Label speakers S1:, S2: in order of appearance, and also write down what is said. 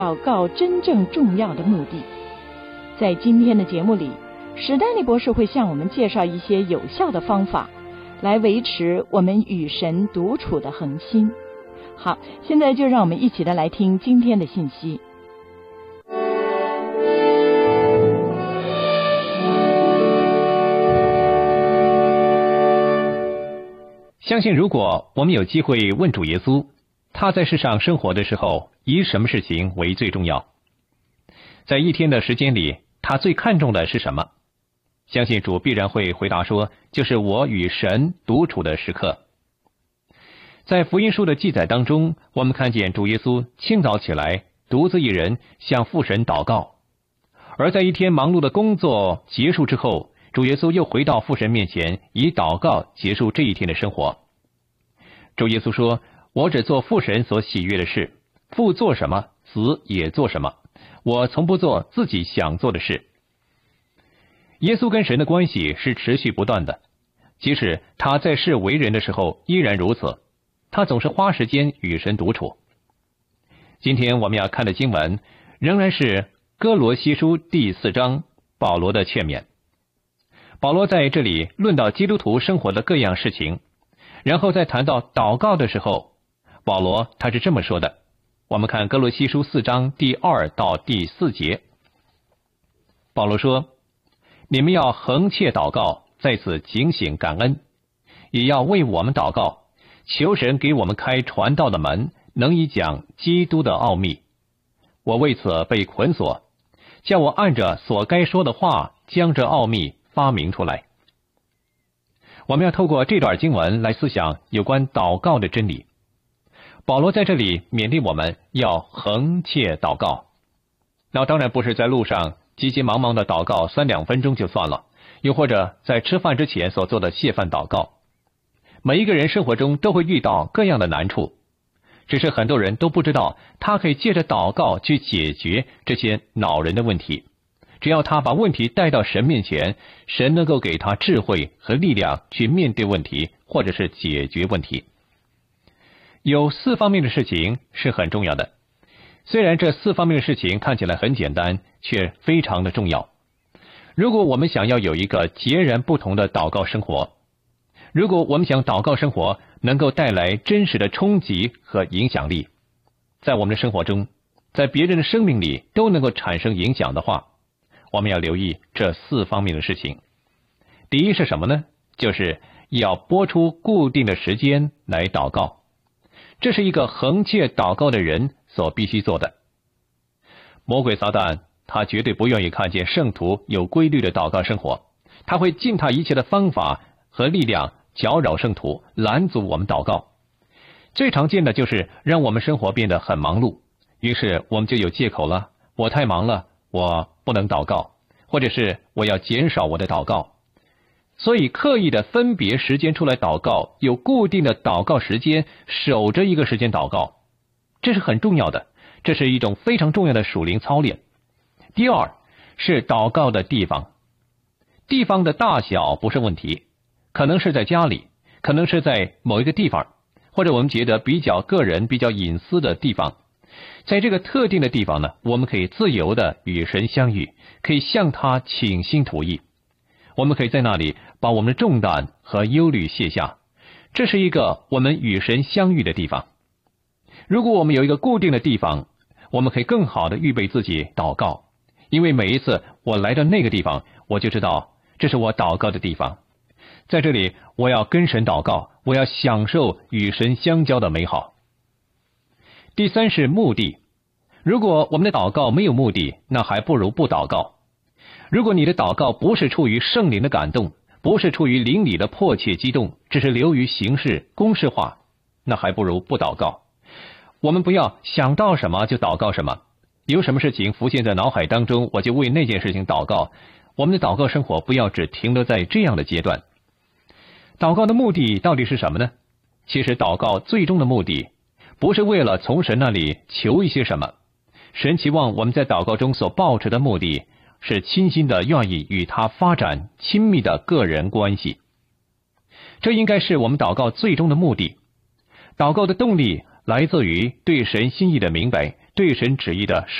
S1: 祷告真正重要的目的。在今天的节目里，史丹利博士会向我们介绍一些有效的方法，来维持我们与神独处的恒心。好，现在就让我们一起的来听今天的信息。
S2: 相信如果我们有机会问主耶稣，他在世上生活的时候，以什么事情为最重要？在一天的时间里，他最看重的是什么？相信主必然会回答说，就是我与神独处的时刻。在福音书的记载当中，我们看见主耶稣清早起来，独自一人向父神祷告。而在一天忙碌的工作结束之后，主耶稣又回到父神面前，以祷告结束这一天的生活。主耶稣说，我只做父神所喜悦的事，父做什么，子也做什么，我从不做自己想做的事。耶稣跟神的关系是持续不断的，即使他在世为人的时候依然如此，他总是花时间与神独处。今天我们要看的经文仍然是哥罗西书第4章保罗的劝勉。保罗在这里论到基督徒生活的各样事情，然后在谈到祷告的时候，保罗他是这么说的。我们看哥罗西书4章第2到第4节。保罗说，你们要恒切祷告，在此警醒感恩，也要为我们祷告，求神给我们开传道的门，能以讲基督的奥秘。我为此被捆锁，叫我按着所该说的话，将这奥秘发明出来。我们要透过这段经文来思想有关祷告的真理。保罗在这里勉励我们要恒切祷告。那当然不是在路上急急忙忙的祷告3-2分钟就算了，又或者在吃饭之前所做的谢饭祷告。每一个人生活中都会遇到各样的难处，只是很多人都不知道他可以借着祷告去解决这些恼人的问题。只要他把问题带到神面前，神能够给他智慧和力量去面对问题，或者是解决问题。有4方面的事情是很重要的，虽然这4方面的事情看起来很简单，却非常的重要。如果我们想要有一个截然不同的祷告生活，如果我们想祷告生活能够带来真实的冲击和影响力，在我们的生活中，在别人的生命里都能够产生影响的话，我们要留意这4方面的事情。第一是什么呢？就是要拨出固定的时间来祷告。这是一个恒切祷告的人所必须做的。魔鬼撒旦他绝对不愿意看见圣徒有规律的祷告生活，他会尽他一切的方法和力量搅扰圣徒，拦阻我们祷告。最常见的就是让我们生活变得很忙碌，于是我们就有借口了，我太忙了，我不能祷告，或者是我要减少我的祷告。所以刻意的分别时间出来祷告，有固定的祷告时间，守着一个时间祷告，这是很重要的，这是一种非常重要的属灵操练。第二是祷告的地方。地方的大小不是问题，可能是在家里，可能是在某一个地方，或者我们觉得比较个人比较隐私的地方。在这个特定的地方呢，我们可以自由的与神相遇，可以向他倾心吐意，我们可以在那里把我们的重担和忧虑卸下，这是一个我们与神相遇的地方。如果我们有一个固定的地方，我们可以更好的预备自己祷告，因为每一次我来到那个地方，我就知道这是我祷告的地方，在这里我要跟神祷告，我要享受与神相交的美好。第三是目的。如果我们的祷告没有目的，那还不如不祷告。如果你的祷告不是出于圣灵的感动，不是出于灵里的迫切激动，只是流于形式公式化，那还不如不祷告。我们不要想到什么就祷告什么，有什么事情浮现在脑海当中，我就为那件事情祷告。我们的祷告生活不要只停留在这样的阶段。祷告的目的到底是什么呢？其实祷告最终的目的不是为了从神那里求一些什么，神期望我们在祷告中所抱持的目的是倾心的愿意与他发展亲密的个人关系，这应该是我们祷告最终的目的。祷告的动力来自于对神心意的明白， 对神旨意的